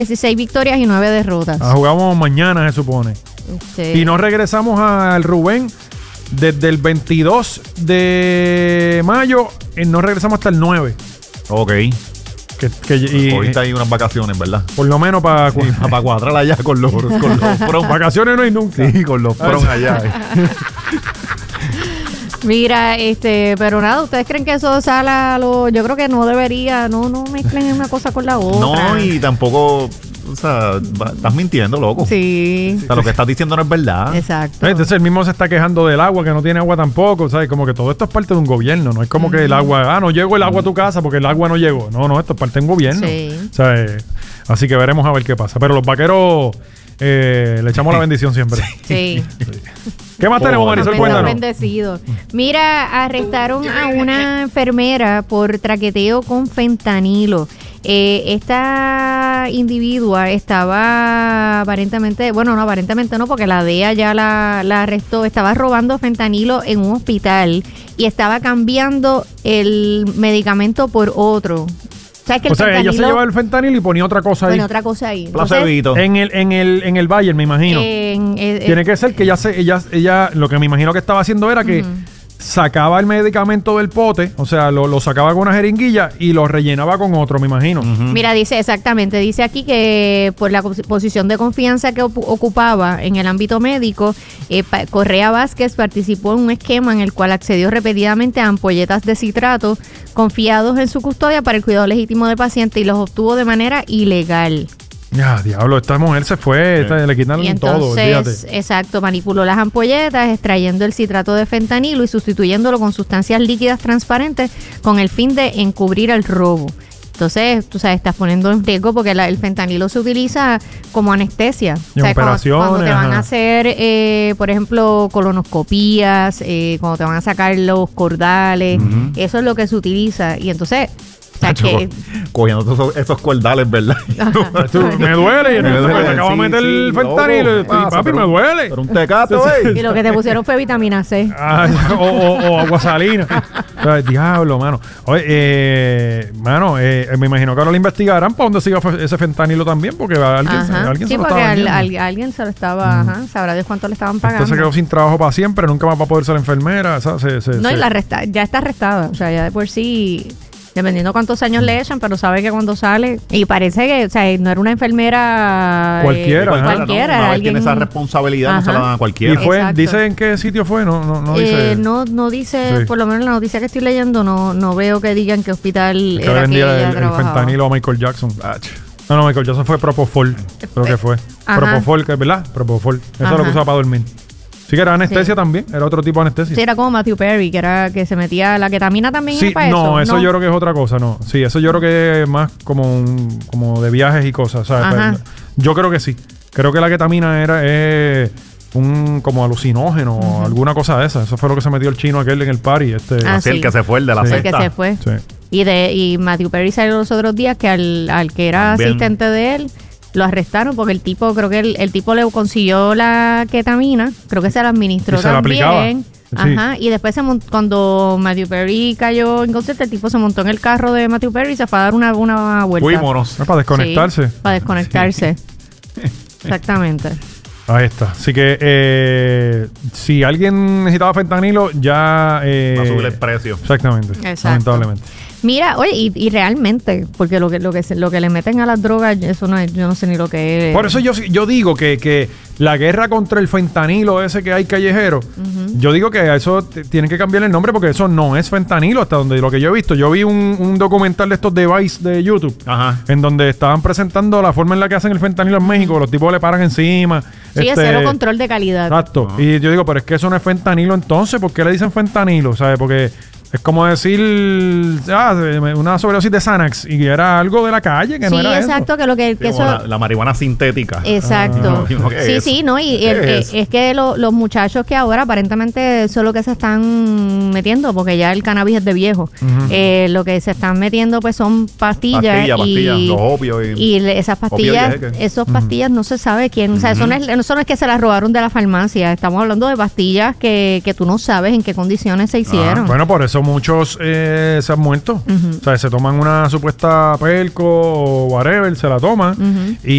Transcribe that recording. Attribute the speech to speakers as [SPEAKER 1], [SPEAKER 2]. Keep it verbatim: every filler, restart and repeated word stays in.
[SPEAKER 1] dieciséis victorias y nueve derrotas.
[SPEAKER 2] Ah, jugamos mañana, se supone.
[SPEAKER 1] Este...
[SPEAKER 2] Y no regresamos al Rubén desde el veintidós de mayo, y no regresamos hasta el nueve.
[SPEAKER 3] Ok.
[SPEAKER 2] Que, que, y,
[SPEAKER 3] ahorita hay unas vacaciones, ¿verdad?
[SPEAKER 2] Por lo menos para
[SPEAKER 3] sí, para cuadrar allá con los, con los prom.
[SPEAKER 2] Vacaciones no hay nunca.
[SPEAKER 3] Sí, con los prom allá.
[SPEAKER 1] Mira, este, pero nada, ¿ustedes creen que eso sale a lo...? Yo creo que no debería, no, no mezclen una cosa con la otra.
[SPEAKER 3] No, y tampoco... O sea, estás mintiendo, loco.
[SPEAKER 1] Sí.
[SPEAKER 3] O sea, lo que estás diciendo no es verdad.
[SPEAKER 1] Exacto.
[SPEAKER 2] Entonces el mismo se está quejando del agua, que no tiene agua tampoco, ¿sabes? Como que todo esto es parte de un gobierno, no es como mm. que el agua, ah, no llegó el agua a tu casa porque el agua no llegó. No, no, esto es parte de un gobierno. Sí. ¿Sabes? Así que veremos a ver qué pasa. Pero los vaqueros eh, le echamos la bendición siempre.
[SPEAKER 1] Sí.
[SPEAKER 2] Sí. ¿Qué más oh, tenemos, Marisol? Cuéntanos.
[SPEAKER 1] Bendecido. Mira, arrestaron a una enfermera por traqueteo con fentanilo. Eh, esta individua estaba aparentemente, bueno, no, aparentemente no, porque la D E A ya la, la arrestó, estaba robando fentanilo en un hospital y estaba cambiando el medicamento por otro. ¿Sabes que el
[SPEAKER 2] o sea, ella se llevaba el fentanilo y ponía otra cosa ahí.
[SPEAKER 1] Ponía otra cosa ahí.
[SPEAKER 2] Placebito. En el, en el, en el Bayer, me imagino. En, eh, Tiene que ser que ella, se, ella, ella, lo que me imagino que estaba haciendo era que uh-huh. sacaba el medicamento del pote, o sea, lo, lo sacaba con una jeringuilla y lo rellenaba con otro, me imagino.
[SPEAKER 1] Uh-huh. Mira, dice exactamente, dice aquí que por la posición de confianza que op- ocupaba en el ámbito médico, eh, pa- Correa Vázquez participó en un esquema en el cual accedió repetidamente a ampolletas de citrato confiados en su custodia para el cuidado legítimo del paciente y los obtuvo de manera ilegal.
[SPEAKER 2] Ya, diablo, esta mujer se fue, sí. esta, le quitaron
[SPEAKER 1] y entonces,
[SPEAKER 2] todo, olvídate.
[SPEAKER 1] Exacto, manipuló las ampolletas, extrayendo el citrato de fentanilo y sustituyéndolo con sustancias líquidas transparentes con el fin de encubrir el robo. Entonces, tú sabes, estás poniendo en riesgo porque la, el fentanilo se utiliza como anestesia.
[SPEAKER 2] Y
[SPEAKER 1] o sea,
[SPEAKER 2] operaciones,
[SPEAKER 1] cuando, cuando te van
[SPEAKER 2] ajá.
[SPEAKER 1] a hacer, eh, por ejemplo, colonoscopías, eh, cuando te van a sacar los cordales, uh-huh. eso es lo que se utiliza. Y entonces... O sea, que...
[SPEAKER 3] cogiendo esos, esos cordales, ¿verdad?
[SPEAKER 2] Tú, me duele. Y me duele. Me acabo de meter sí, el fentanilo. Sí, papi, papi me duele.
[SPEAKER 3] Pero un tecato, güey.
[SPEAKER 1] Y lo que te pusieron fue vitamina C.
[SPEAKER 2] Ay, o, o, o agua salina. Ay, diablo, mano. Oye, eh, mano, eh, me imagino que ahora lo investigarán para dónde siga ese fentanilo también, porque alguien, alguien
[SPEAKER 1] sí,
[SPEAKER 2] se lo
[SPEAKER 1] porque
[SPEAKER 2] estaba
[SPEAKER 1] al, al, alguien se lo estaba, mm. ajá, sabrá de cuánto le estaban pagando.
[SPEAKER 2] Entonces quedó sin trabajo para siempre, nunca más va a poder ser enfermera. O sea, se, se,
[SPEAKER 1] no,
[SPEAKER 2] se...
[SPEAKER 1] y la arresta, ya está arrestada. O sea, ya de por sí... Dependiendo cuántos años le echan, pero sabe que cuando sale... Y parece que, o sea, no era una enfermera...
[SPEAKER 2] Cualquiera.
[SPEAKER 1] Eh, cualquiera.
[SPEAKER 3] No,
[SPEAKER 1] era
[SPEAKER 3] una vez
[SPEAKER 1] alguien...
[SPEAKER 3] tiene esa responsabilidad, ajá. no se la dan a cualquiera.
[SPEAKER 2] ¿Y fue, dice en qué sitio fue? No, no, no dice...
[SPEAKER 1] Eh, no, no dice, sí. por lo menos en la noticia que estoy leyendo, no, no veo que digan qué hospital
[SPEAKER 2] que
[SPEAKER 1] era que ella
[SPEAKER 2] el,
[SPEAKER 1] trabajaba.
[SPEAKER 2] el fentanilo a Michael Jackson. No, no, Michael Jackson fue Propofol. Creo que fue. Ajá. Propofol, ¿verdad? Propofol. Eso ajá. es lo que usaba para dormir. Sí, que era anestesia sí. también, era otro tipo de anestesia.
[SPEAKER 1] Sí, era como Matthew Perry, que era que se metía la ketamina también
[SPEAKER 2] sí,
[SPEAKER 1] para
[SPEAKER 2] no,
[SPEAKER 1] eso.
[SPEAKER 2] eso no, yo creo que es otra cosa, no. Sí, eso yo creo que es más como un, como de viajes y cosas, ¿sabes? Yo creo que sí. Creo que la ketamina era eh, un como alucinógeno o uh-huh. alguna cosa de esa. Eso fue lo que se metió el chino aquel en el party. Este,
[SPEAKER 1] ah,
[SPEAKER 3] así sí. el que se fue, el de la
[SPEAKER 1] sí.
[SPEAKER 3] secta.
[SPEAKER 1] El que se fue. Sí. Y, de, y Matthew Perry salió los otros días que al, al que era también. asistente de él lo arrestaron porque el tipo, creo que el, el tipo le consiguió la ketamina, creo que se la administró
[SPEAKER 2] y se
[SPEAKER 1] también.
[SPEAKER 2] La sí.
[SPEAKER 1] Ajá, y después se mont- cuando Matthew Perry cayó en concierto, el tipo se montó en el carro de Matthew Perry y se fue a dar una, una vuelta.
[SPEAKER 3] Uy, monos.
[SPEAKER 2] Ah, para desconectarse.
[SPEAKER 1] Sí, para desconectarse. Sí. Exactamente.
[SPEAKER 2] Ahí está. Así que eh, si alguien necesitaba fentanilo, ya... Eh,
[SPEAKER 3] va a subir el precio.
[SPEAKER 2] Exactamente.
[SPEAKER 1] Exacto.
[SPEAKER 2] Lamentablemente.
[SPEAKER 1] Mira, oye, y, y realmente, porque lo que lo que se, lo que le meten a las drogas, eso no es, yo no sé ni lo que es.
[SPEAKER 2] Por eso yo yo digo que, que la guerra contra el fentanilo ese que hay callejero, uh-huh. yo digo que a eso t- tienen que cambiar el nombre porque eso no es fentanilo hasta donde lo que yo he visto. Yo vi un, un documental de estos de Vice de YouTube,
[SPEAKER 3] ajá.
[SPEAKER 2] en donde estaban presentando la forma en la que hacen el fentanilo en México. Los tipos le paran encima.
[SPEAKER 1] Sí, este, es cero control de calidad.
[SPEAKER 2] Exacto. Uh-huh. Y yo digo, pero es que eso no es fentanilo entonces, ¿por qué le dicen fentanilo? ¿Sabes? Porque... es como decir ah, una sobredosis de Xanax y era algo de la calle que
[SPEAKER 1] sí,
[SPEAKER 2] no era eso.
[SPEAKER 1] Sí, exacto, que lo que, que
[SPEAKER 3] sí,
[SPEAKER 1] eso
[SPEAKER 3] la, la marihuana sintética.
[SPEAKER 1] Exacto. Ah, sí, es? sí, no, y el, es? es que lo, los muchachos que ahora aparentemente eso es lo que se están metiendo, porque ya el cannabis es de viejo. Uh-huh. Eh, lo que se están metiendo pues son pastillas,
[SPEAKER 3] pastillas,
[SPEAKER 1] y,
[SPEAKER 3] pastillas, los opios y,
[SPEAKER 1] y esas pastillas, esas uh-huh. pastillas no se sabe quién, uh-huh. o sea, eso no, es, eso no es que se las robaron de la farmacia, estamos hablando de pastillas que, que tú no sabes en qué condiciones se hicieron.
[SPEAKER 2] Ah, bueno, por eso visto muchos eh, se han muerto. Uh-huh. O sea, se toman una supuesta pelco o whatever, se la toman. Uh-huh. Y